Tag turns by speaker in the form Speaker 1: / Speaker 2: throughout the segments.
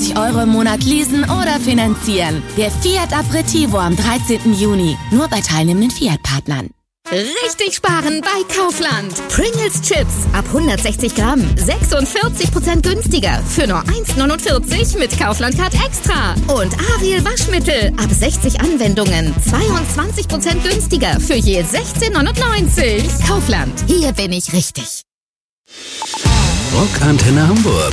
Speaker 1: 150 € im Monat leasen oder finanzieren. Der Fiat Aperitivo am 13. Juni. Nur bei teilnehmenden Fiat-Partnern.
Speaker 2: Richtig sparen bei Kaufland. Pringles Chips ab 160 Gramm. 46% günstiger. Für nur 1,49 mit Kaufland Card Extra. Und Ariel Waschmittel ab 60 Anwendungen. 22% günstiger. Für je 16,99. Kaufland. Hier bin ich richtig.
Speaker 3: Rockantenne Hamburg.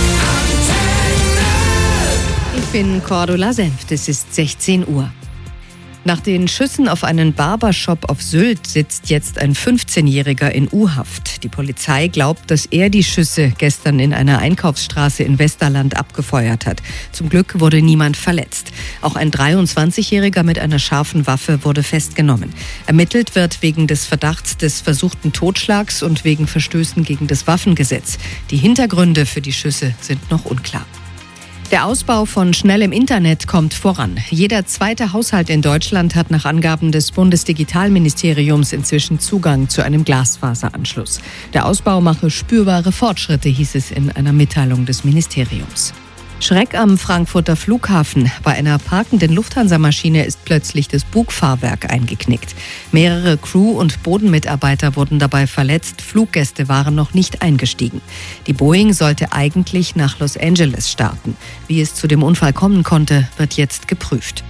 Speaker 4: Ich bin Cordula Senft, es ist 16 Uhr. Nach den Schüssen auf einen Barbershop auf Sylt sitzt jetzt ein 15-Jähriger in U-Haft. Die Polizei glaubt, dass er die Schüsse gestern in einer Einkaufsstraße in Westerland abgefeuert hat. Zum Glück wurde niemand verletzt. Auch ein 23-Jähriger mit einer scharfen Waffe wurde festgenommen. Ermittelt wird wegen des Verdachts des versuchten Totschlags und wegen Verstößen gegen das Waffengesetz. Die Hintergründe für die Schüsse sind noch unklar. Der Ausbau von schnellem Internet kommt voran. Jeder zweite Haushalt in Deutschland hat nach Angaben des Bundesdigitalministeriums inzwischen Zugang zu einem Glasfaseranschluss. Der Ausbau mache spürbare Fortschritte, hieß es in einer Mitteilung des Ministeriums. Schreck am Frankfurter Flughafen. Bei einer parkenden Lufthansa-Maschine ist plötzlich das Bugfahrwerk eingeknickt. Mehrere Crew- und Bodenmitarbeiter wurden dabei verletzt. Fluggäste waren noch nicht eingestiegen. Die Boeing sollte eigentlich nach Los Angeles starten. Wie es zu dem Unfall kommen konnte, wird jetzt geprüft.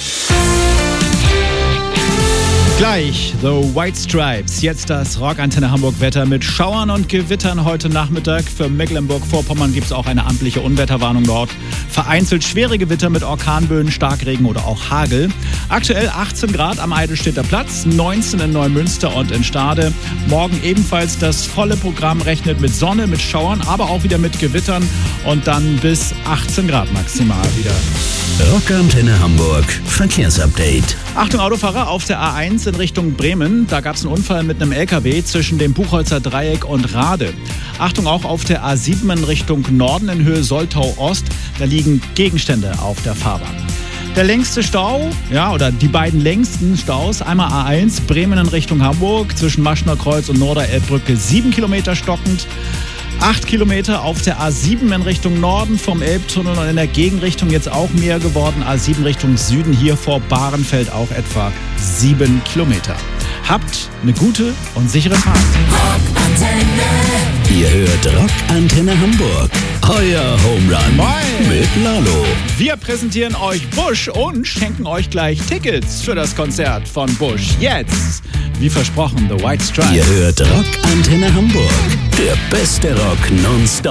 Speaker 5: Gleich The White Stripes. Jetzt das Rockantenne Hamburg-Wetter mit Schauern und Gewittern heute Nachmittag. Für Mecklenburg-Vorpommern gibt es auch eine amtliche Unwetterwarnung dort. Vereinzelt schwere Gewitter mit Orkanböen, Starkregen oder auch Hagel. Aktuell 18 Grad am Eidelstedter Platz, 19 in Neumünster und in Stade. Morgen ebenfalls das volle Programm, rechnet mit Sonne, mit Schauern, aber auch wieder mit Gewittern und dann bis 18 Grad maximal wieder.
Speaker 3: Rockantenne Hamburg Verkehrsupdate.
Speaker 5: Achtung Autofahrer auf der A1 in Richtung Bremen. Da gab es einen Unfall mit einem LKW zwischen dem Buchholzer Dreieck und Rade. Achtung auch auf der A7 in Richtung Norden in Höhe Soltau Ost. Da liegen Gegenstände auf der Fahrbahn. Der längste Stau, oder die beiden längsten Staus, einmal A1 Bremen in Richtung Hamburg zwischen Maschner Kreuz und Norderelbbrücke 7 Kilometer stockend. 8 Kilometer auf der A7 in Richtung Norden vom Elbtunnel und in der Gegenrichtung jetzt auch mehr geworden. A7 Richtung Süden hier vor Bahrenfeld auch etwa 7 Kilometer. Habt eine gute und sichere Fahrt.
Speaker 3: Rockantenne. Ihr hört Rockantenne Hamburg. Euer Home Run mit Lalo.
Speaker 5: Wir präsentieren euch Bush und schenken euch gleich Tickets für das Konzert von Bush. Jetzt, wie versprochen, The White Stripes.
Speaker 3: Ihr hört Rockantenne Hamburg. Der beste Rock nonstop.